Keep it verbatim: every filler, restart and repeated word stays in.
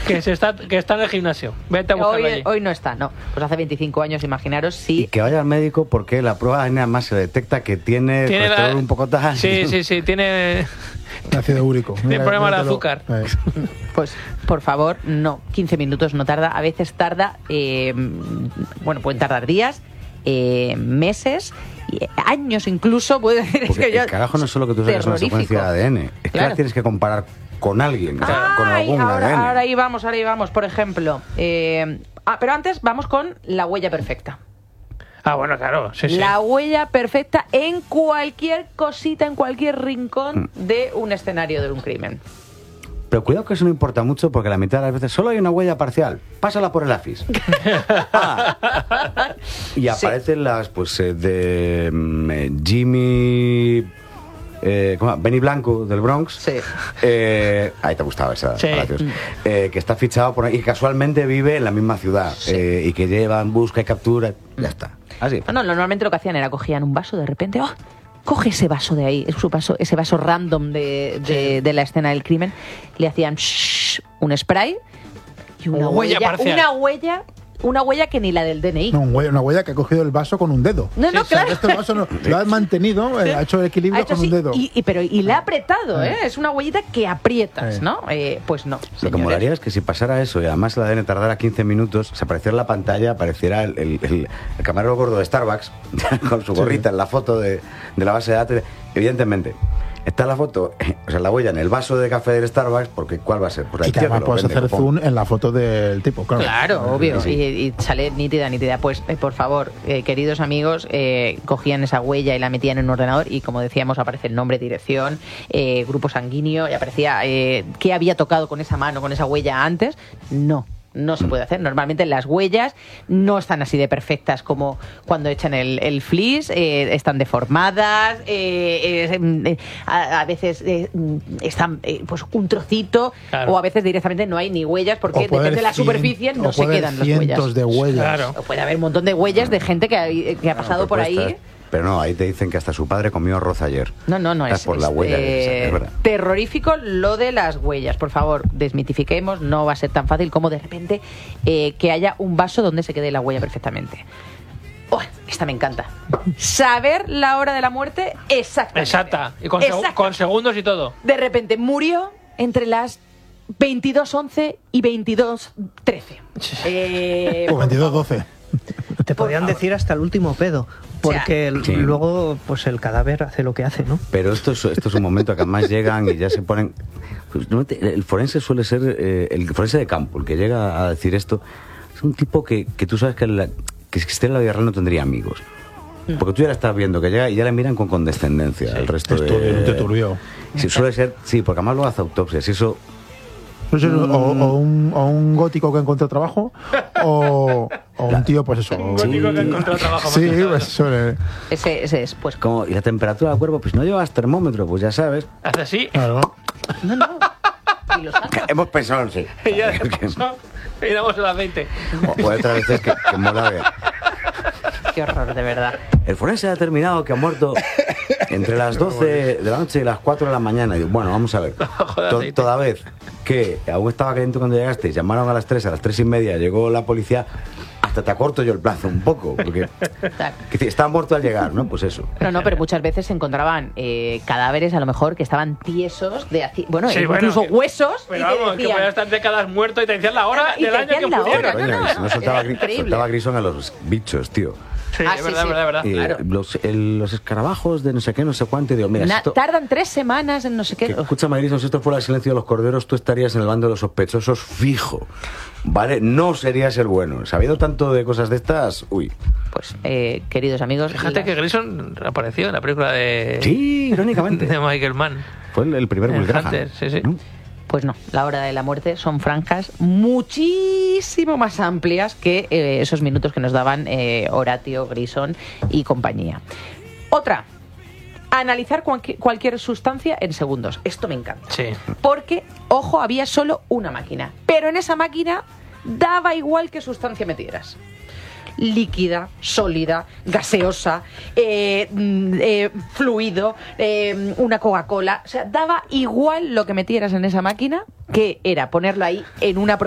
que, se está, que está en el gimnasio. Vete a buscarlo hoy, allí. hoy no está, no. Pues hace veinticinco años, imaginaros, sí. Y que vaya al médico porque la prueba nada más se detecta que tiene, Tiene colesterol la- un poco tal. Sí, sí, sí, tiene... Ácido úrico. Tiene problema de azúcar. Eh. Pues, por favor, no. quince minutos no tarda. A veces tarda, eh, bueno, pueden tardar días, eh, meses, y años incluso. Puede decir, es Porque que yo, el carajo no es solo que tú saques una terrorífico. secuencia de A D N, es que Claro. la tienes que comparar con alguien, o sea, con Ay, algún ahora, A D N. ahora ahí vamos, ahora ahí vamos. Por ejemplo, eh, ah, pero antes vamos con la huella perfecta. Ah, bueno, claro, sí, sí. La huella perfecta en cualquier cosita, en cualquier rincón de un escenario de un crimen. Pero cuidado que eso no importa mucho porque la mitad de las veces solo hay una huella parcial. Pásala por el AFIS. Ah. Y aparecen las, pues, eh, de mm, eh, Jimmy... Eh, ¿cómo? Benny Blanco del Bronx. Sí. Eh, ahí te gustaba esa. Sí. Palacios. Eh, que está fichado por ahí y casualmente vive en la misma ciudad. Sí. Eh, y que llevan, busca y captura. Ya está. Así. No, no, normalmente lo que hacían era cogían un vaso de repente, ¡oh! Coge ese vaso de ahí, es su vaso, ese vaso random de, de, de la escena del crimen, le hacían shh, un spray y una Huella huella, parcial. una huella, una huella que ni la del D N I. No, un hue- una huella que ha cogido el vaso con un dedo. No, no, O sea, claro. este vaso no- lo ha mantenido, eh, ha hecho el equilibrio Ha hecho con un así, dedo. y, y- pero, y la ha apretado, ¿eh? Eh. Es una huellita que aprietas, Eh. ¿no? Eh, pues no, Lo que señores. molaría es que si pasara eso y además el A D N tardara quince minutos, se apareciera en la pantalla, apareciera el, el, el- el camarero gordo de Starbucks con su gorrita en la foto de, de la base de datos. Evidentemente, está la foto, o sea, la huella en el vaso de café del Starbucks, porque ¿cuál va a ser? Pues la Y que tía además lo puedes vende, hacer copón. zoom en la foto del tipo, claro. Claro, obvio, Sí, sí. Y, y sale nítida, nítida. Pues, eh, por favor, eh, queridos amigos, eh, cogían esa huella y la metían en un ordenador y, como decíamos, aparece el nombre, dirección, eh, grupo sanguíneo y aparecía eh, qué había tocado con esa mano, con esa huella antes. No. No se puede hacer. Normalmente las huellas no están así de perfectas como cuando echan el, el flis, eh, están deformadas, eh, eh, eh, a, a veces eh, están eh, pues un trocito, Claro. o a veces directamente no hay ni huellas porque O puede depende de la haber cien- superficie no o se puede quedan haber las huellas. cientos de huellas. Claro. O puede haber un montón de huellas de gente que ha, que ha pasado por ahí. Propuestas. Pero no, ahí te dicen que hasta su padre comió arroz ayer. No, no, no, Estás es, por la es, huella, eh, es verdad. terrorífico lo de las huellas. Por favor, desmitifiquemos, no va a ser tan fácil como de repente eh, que haya un vaso donde se quede la huella perfectamente. Oh, esta me encanta. Saber la hora de la muerte exactamente. Exacta. Y con, seg- Exacta. con segundos y todo. De repente murió entre las veintidós once y veintidós trece. Eh, O veintidós doce. Te podían decir hasta el último pedo, porque Sí. luego pues el cadáver hace lo que hace, ¿no? Pero esto es, esto es un momento que además llegan y ya se ponen... pues, no te- el forense suele ser... eh, el forense de campo, el que llega a decir esto, es un tipo que, que tú sabes que, la- que si esté en la vida real no tendría amigos. Porque tú ya la estás viendo, que llega y ya le miran con condescendencia el resto Es de... turbio, te turbio. Sí, suele ser... Sí, porque además luego hace autopsias y eso... Pues eso, o, o un, o un gótico que encontró trabajo, o, o un tío, pues eso. Un gótico que encontró trabajo. Sí, pues suele. ese, ese es, pues. Como, y la temperatura del cuerpo, pues no llevas termómetro, pues ya sabes. Hace así. Claro. No, no. Y lo saca. Hemos pensado en sí. Y ya de paso, y damos a las veinte. O, o otras veces que, que mola ver. Qué horror, de verdad. El forense ha determinado que ha muerto entre las doce de la noche y las cuatro de la mañana. Y digo, bueno, vamos a ver. Joder, To- aceite. toda vez que aún estaba caliente cuando llegaste, llamaron a las tres, a las tres y media, llegó la policía, hasta te acorto yo el plazo un poco. Porque Claro. que dice, estaba muerto al llegar, ¿no? Pues eso. No, no, pero muchas veces se encontraban eh, cadáveres a lo mejor que estaban tiesos de haci- bueno, Sí, incluso bueno, que- huesos. Pero y te vamos, que decían- podía estar décadas muerto y te decían la hora Y te del año decían que la pudiera. hora, no, Coño, no, y si no soltaba, era gri- increíble. soltaba grisón a los bichos, tío. Sí, Ah, es sí, verdad, sí. verdad, verdad. Y, Claro. los, el- los escarabajos de no sé qué, no sé cuánto. Y digo, mira, si Na- esto, tardan tres semanas en no sé qué. que, escúchame, Grison, si esto fuera el silencio de los corderos, tú estarías en el bando de los sospechosos fijo. ¿Vale? No serías el bueno. Sabiendo tanto de cosas de estas, uy. Pues, eh, queridos amigos. Fíjate las- que Grison apareció en la película de, Sí, irónicamente. de Michael Mann. Fue el, el primer El Will Graham. Hunter, sí, sí. ¿No? Pues no, la hora de la muerte son franjas muchísimo más amplias que eh, esos minutos que nos daban eh, Horatio, Grison y compañía. Otra, analizar cualqui- cualquier sustancia en segundos. Esto me encanta. Sí. Porque, ojo, había solo una máquina. Pero en esa máquina daba igual qué sustancia metieras. Líquida, sólida, gaseosa, eh, mm, eh, fluido, eh, una Coca-Cola. O sea, daba igual lo que metieras en esa máquina, que era ponerlo ahí en una